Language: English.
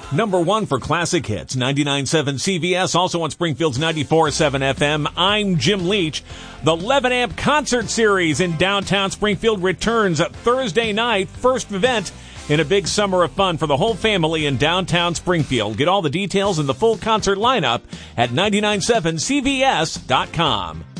Number one for classic hits, 99.7 CVS, also on Springfield's 94.7 FM. I'm Jim Leach. The 11 Amp Concert Series in downtown Springfield returns Thursday night, first event in a big summer of fun for the whole family in downtown Springfield. Get all the details and the full concert lineup at 997cvs.com.